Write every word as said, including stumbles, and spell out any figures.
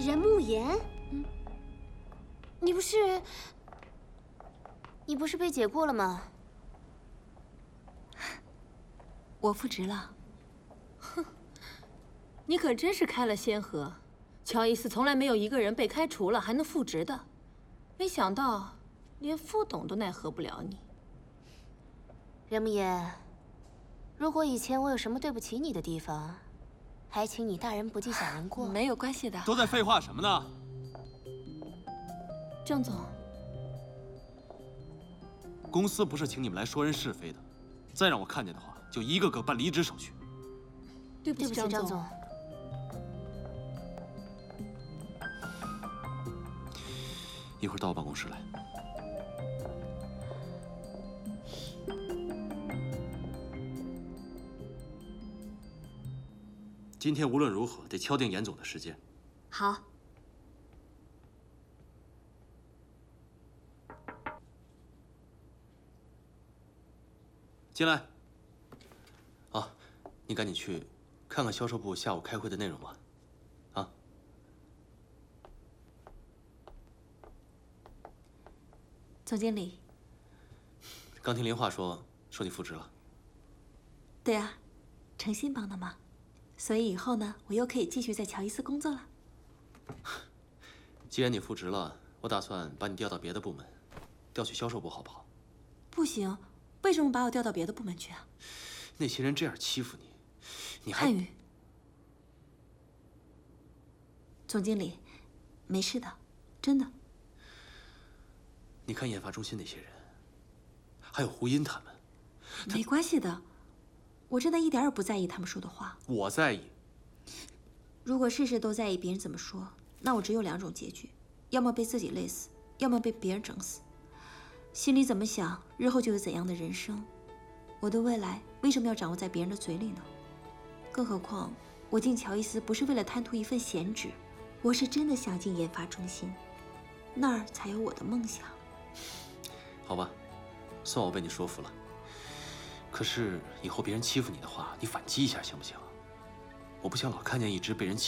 任慕言，嗯，你不是，你不是被解雇了吗？ 我复职了。 哼，你可真是开了先河。乔伊斯从来没有一个人被开除了还能复职的，没想到连副董都奈何不了你。 任慕言，如果以前我有什么对不起你的地方，还请你大人不计小人过。 没有关系的。 都在废话什么呢？ 郑总， 公司不是请你们来说人是非的，再让我看见的话，就一个个办离职手续。 对不起，张总。总一会儿到我办公室来。今天无论如何得敲定严总的时间。 好。 进来。啊，你赶紧去看看销售部下午开会的内容吧。啊。 总经理。 刚听林化说，说你复职了。 对啊，诚心帮的忙。所以以后呢，我又可以继续在乔伊斯工作了。 既然你复职了，我打算把你调到别的部门，调去销售部，好不好？ 不行，为什么把我调到别的部门去啊？ 那些人这样欺负你，你还…… 汉语，总经理，没事的，真的。 你看研发中心那些人，还有胡音他们， 没关系的。我真的一点也不在意他们说的话。 我在意。 如果事事都在意别人怎么说，那我只有两种结局：要么被自己累死，要么被别人整死。心里怎么想，日后就有怎样的人生。我的未来为什么要掌握在别人的嘴里呢？更何况，我进乔伊斯不是为了贪图一份闲职，我是真的想进研发中心，那儿才有我的梦想。 好吧，算我被你说服了。可是以后别人欺负你的话，你反击一下行不行？我不想老看见一只被人欺